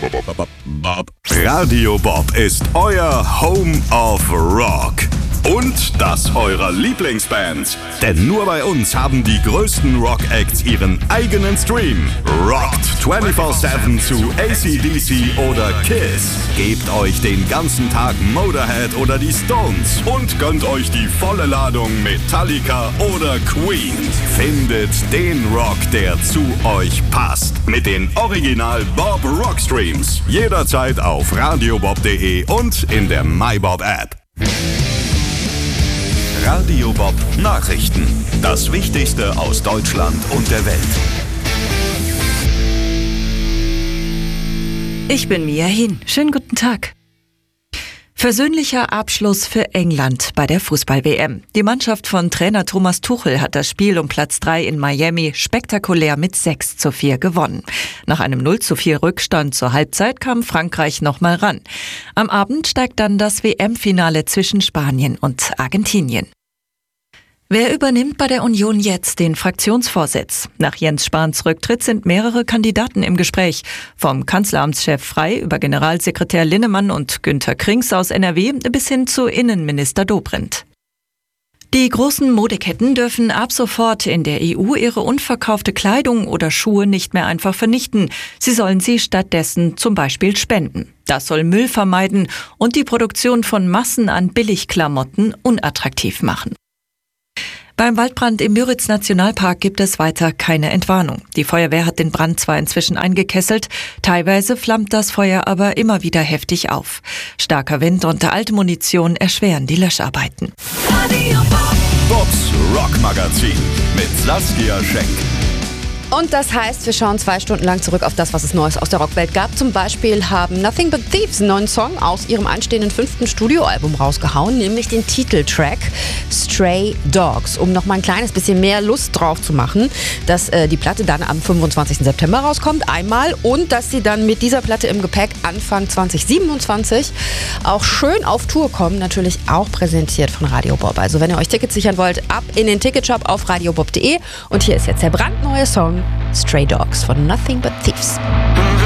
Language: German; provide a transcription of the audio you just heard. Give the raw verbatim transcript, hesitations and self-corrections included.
Bob. Radio Bob ist euer Home of Rock. Und das eurer Lieblingsbands. Denn nur bei uns haben die größten Rock-Acts ihren eigenen Stream. Rockt vierundzwanzig sieben zu A C D C oder Kiss. Gebt euch den ganzen Tag Motorhead oder die Stones. Und gönnt euch die volle Ladung Metallica oder Queen. Findet den Rock, der zu euch passt. Mit den Original Bob Rock Streams. Jederzeit auf radiobob punkt de und in der MyBob App. Radio Bob Nachrichten. Das Wichtigste aus Deutschland und der Welt. Ich bin Mia Hin. Schönen guten Tag. Versöhnlicher Abschluss für England bei der Fußball-W M. Die Mannschaft von Trainer Thomas Tuchel hat das Spiel um Platz drei in Miami spektakulär mit sechs zu vier gewonnen. Nach einem null zu vier Rückstand zur Halbzeit kam Frankreich nochmal ran. Am Abend steigt dann das W M-Finale zwischen Spanien und Argentinien. Wer übernimmt bei der Union jetzt den Fraktionsvorsitz? Nach Jens Spahns Rücktritt sind mehrere Kandidaten im Gespräch. Vom Kanzleramtschef Frey über Generalsekretär Linnemann und Günter Krings aus N R W bis hin zu Innenminister Dobrindt. Die großen Modeketten dürfen ab sofort in der E U ihre unverkaufte Kleidung oder Schuhe nicht mehr einfach vernichten. Sie sollen sie stattdessen zum Beispiel spenden. Das soll Müll vermeiden und die Produktion von Massen an Billigklamotten unattraktiv machen. Beim Waldbrand im Müritz-Nationalpark gibt es weiter keine Entwarnung. Die Feuerwehr hat den Brand zwar inzwischen eingekesselt, teilweise flammt das Feuer aber immer wieder heftig auf. Starker Wind und alte Munition erschweren die Löscharbeiten. Bobs Rockmagazin mit Saskia Schenk. Und das heißt, wir schauen zwei Stunden lang zurück auf das, was es Neues aus der Rockwelt gab. Zum Beispiel haben Nothing But Thieves einen neuen Song aus ihrem anstehenden fünften Studioalbum rausgehauen, nämlich den Titeltrack Stray Dogs, um noch mal ein kleines bisschen mehr Lust drauf zu machen, dass äh, die Platte dann am fünfundzwanzigsten September rauskommt, einmal, und dass sie dann mit dieser Platte im Gepäck Anfang zwanzig siebenundzwanzig auch schön auf Tour kommen, natürlich auch präsentiert von Radio Bob. Also wenn ihr euch Tickets sichern wollt, ab in den Ticketshop auf radiobob punkt de, und hier ist jetzt der brandneue Song Stray Dogs von Nothing But Thieves.